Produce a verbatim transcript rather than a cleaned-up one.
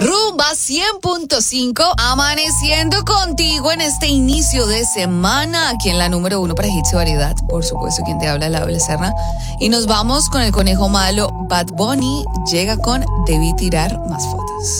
Rumba cien punto cinco, amaneciendo contigo en este inicio de semana, aquí en la número uno para hits y variedad, por supuesto, quien te habla, la Bella Serna. Y nos vamos con el conejo malo. Bad Bunny llega con Debí tirar más fotos.